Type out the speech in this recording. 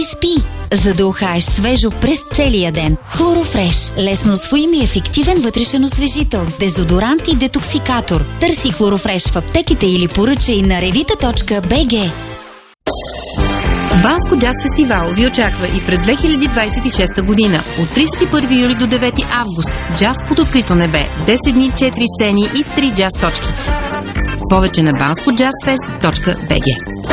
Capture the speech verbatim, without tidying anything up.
Спи, за да ухаеш свежо през целия ден. Хлорофреш. Лесно усвоим и ефективен вътрешен освежител, дезодорант и детоксикатор. Търси Хлорофреш в аптеките или поръчай на ревита точка би джи. Банско джаз фестивал ви очаква и през две хиляди двадесет и шеста година. От тридесет и първи юли до девети август. Джаз под открито небе. десет дни, четири сцени и три джаз точки. Повече на банско джаз фест точка би джи.